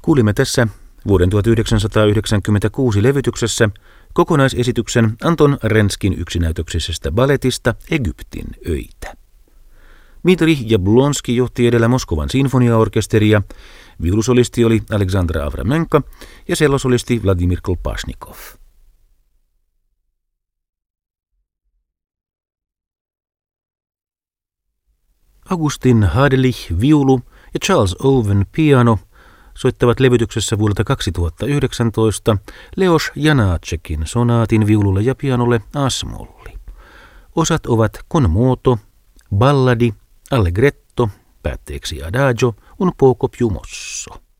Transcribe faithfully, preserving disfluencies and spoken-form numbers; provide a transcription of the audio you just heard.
Kuulimme tässä vuoden tuhatyhdeksänsataayhdeksänkymmentäkuusi levytyksessä kokonaisesityksen Anton Renskin yksinäytöksisestä balletista Egyptin öitä. Dmitri Jablonski johti edellä Moskovan sinfoniaorkesteria, viulusolisti oli Aleksandra Avramenko ja sellosolisti Vladimir Kolpašnikov. Augustin Hadelich viulu ja Charles Owen piano soittavat levytyksessä vuodelta kaksituhattayhdeksäntoista Leos Janáčekin sonaatin viululle ja pianolle as-molli. Osat ovat con moto, balladi, allegretto, päätteeksi adagio, un poco più mosso.